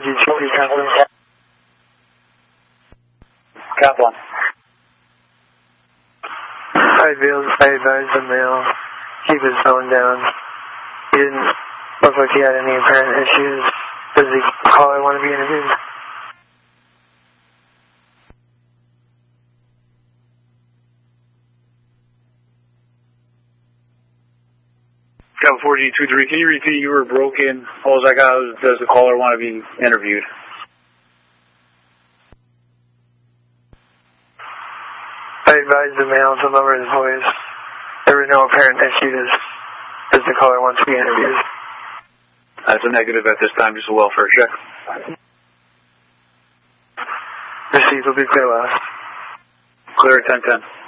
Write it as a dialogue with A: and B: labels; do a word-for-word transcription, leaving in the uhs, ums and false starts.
A: G two three Kaplan.
B: Kaplan.
A: I advised the male keep his phone down. He didn't look like he had any apparent issues. Does the caller want to be interviewed?
B: Kaplan four G two three, can you repeat? You were broken. All I got was, does the caller want to be interviewed?
A: I advised the male to lower his voice. There was no apparent issues. Does the caller want to be interviewed?
B: That's a negative at this time, just a welfare check.
A: Received will be clear last.
B: Clear at ten ten.